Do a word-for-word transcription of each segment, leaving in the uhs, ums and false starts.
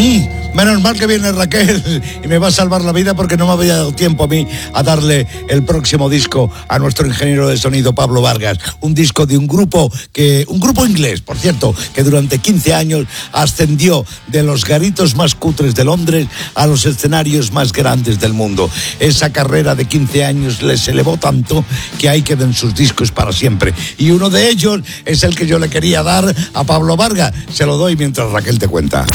mí. Menos mal que viene Raquel y me va a salvar la vida porque no me había dado tiempo a mí a darle el próximo disco a nuestro ingeniero de sonido Pablo Vargas. Un disco de un grupo que, un grupo inglés, por cierto, que durante quince años ascendió de los garitos más cutres de Londres a los escenarios más grandes del mundo. Esa carrera de quince años les elevó tanto que ahí quedan sus discos para siempre. Y uno de ellos es el que yo le quería dar a Pablo Vargas. Se lo doy mientras Raquel te cuenta.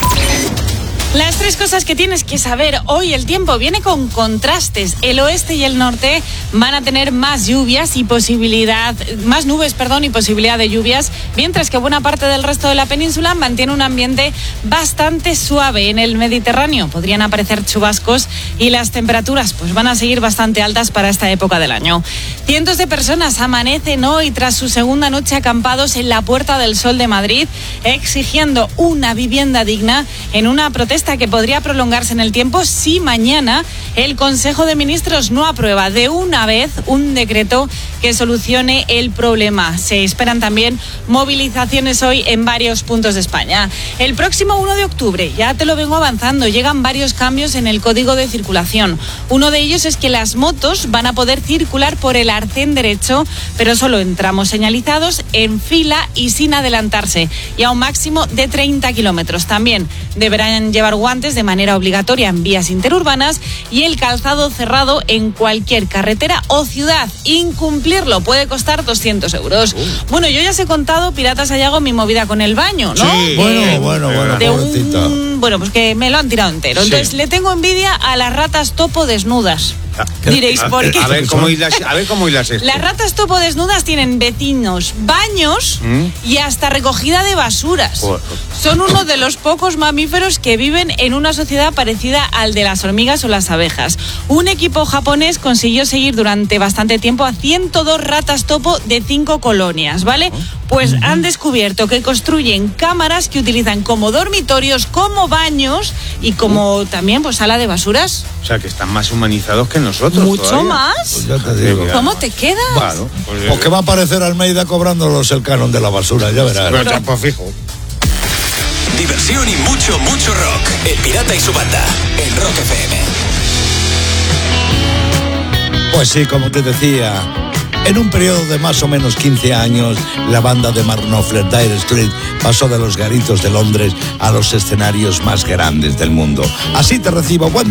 Las tres cosas que tienes que saber hoy. El tiempo viene con contrastes. El oeste y el norte van a tener más lluvias y posibilidad, más nubes, perdón, y posibilidad de lluvias, mientras que buena parte del resto de la península mantiene un ambiente bastante suave. En el Mediterráneo podrían aparecer chubascos y las temperaturas pues van a seguir bastante altas para esta época del año. Cientos de personas amanecen hoy tras su segunda noche acampados en la Puerta del Sol de Madrid, exigiendo una vivienda digna en una protesta que podría prolongarse en el tiempo si mañana el Consejo de Ministros no aprueba de una vez un decreto que solucione el problema. Se esperan también movilizaciones hoy en varios puntos de España. El próximo uno de octubre, ya te lo vengo avanzando, llegan varios cambios en el código de circulación. Uno de ellos es que las motos van a poder circular por el arcén derecho, pero solo en tramos señalizados, en fila y sin adelantarse, y a un máximo de treinta kilómetros. También deberán llevar guantes de manera obligatoria en vías interurbanas y el calzado cerrado en cualquier carretera o ciudad. Incumplirlo puede costar doscientos euros. Uh. Bueno, yo ya os he contado, Piratas Sayago, mi movida con el baño, ¿no? Sí, bueno, eh, bueno, bueno, de un, bueno, pues que me lo han tirado entero. Sí. Entonces, le tengo envidia a las ratas topo desnudas. Diréis, ¿por qué? A ver cómo hilas, a ver cómo hilas esto. Las ratas topo desnudas tienen vecinos, baños ¿Mm? y hasta recogida de basuras. Oh. Son uno de los pocos mamíferos que viven en una sociedad parecida al de las hormigas o las abejas. Un equipo japonés consiguió seguir durante bastante tiempo a ciento dos ratas topo de cinco colonias, ¿vale? Pues uh-huh. han descubierto que construyen cámaras que utilizan como dormitorios, como baños y como uh. también pues sala de basuras. O sea, que están más humanizados que nosotros. ¿Mucho todavía. más? Pues ya te digo. ¿Cómo te quedas? Claro. Pues, pues que va a aparecer Almeida cobrándolos el canon de la basura, ya verás. Pero ya, pues fijo. Diversión y mucho, mucho rock. El Pirata y su banda, en Rock F M. Pues sí, como te decía, en un periodo de más o menos quince años, la banda de Mark Knopfler, Dire Straits, pasó de los garitos de Londres a los escenarios más grandes del mundo. Así te recibo. Buen